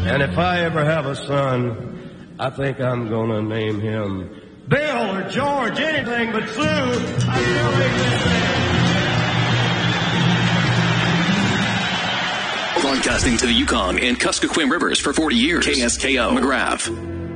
And if I ever have a son, I think I'm going to name him Bill or George, anything but Sue. I Broadcasting to the Yukon and Kuskokwim Rivers for 40 years. KSKO McGrath.